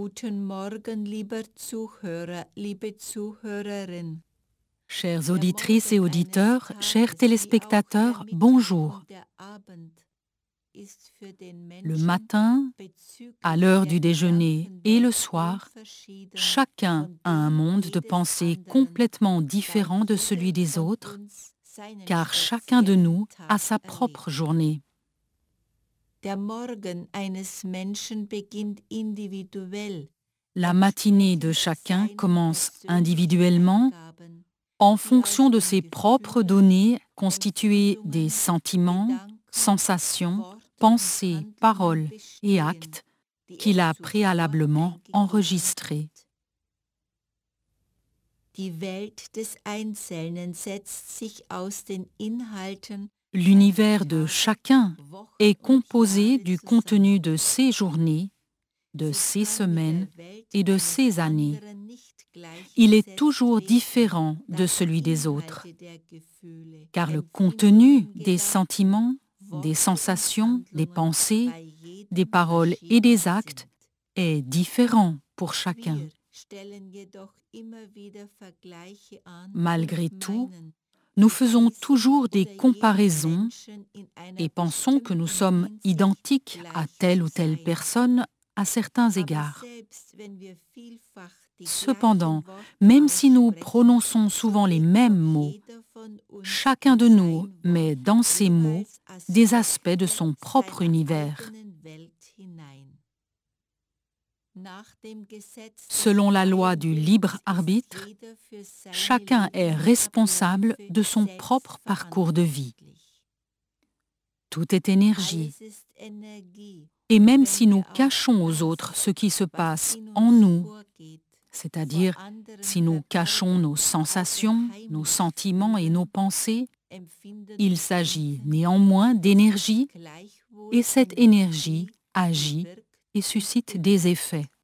Guten Morgen, lieber Zuhörer, liebe Zuhörerin. Chères auditrices et auditeurs, chers téléspectateurs, bonjour. Le matin, à l'heure du déjeuner et le soir, chacun a un monde de pensée complètement différent de celui des autres, car chacun de nous a sa propre journée. Der Morgen eines Menschen beginnt individuell. La matinée de chacun commence individuellement en fonction de ses propres données constituées des sentiments, sensations, pensées, paroles et actes qu'il a préalablement enregistrés. Die Welt des Einzelnen setzt sich aus den Inhalten L'univers de chacun est composé du contenu de ses journées, de ses semaines et de ses années. Il est toujours différent de celui des autres, car le contenu des sentiments, des sensations, des pensées, des paroles et des actes est différent pour chacun. Malgré tout, nous faisons toujours des comparaisons et pensons que nous sommes identiques à telle ou telle personne à certains égards. Cependant, même si nous prononçons souvent les mêmes mots, chacun de nous met dans ces mots des aspects de son propre univers. Selon la loi du libre arbitre, chacun est responsable de son propre parcours de vie. Tout est énergie. Et même si nous cachons aux autres ce qui se passe en nous, c'est-à-dire si nous cachons nos sensations, nos sentiments et nos pensées, il s'agit néanmoins d'énergie et cette énergie agit et suscite des effets.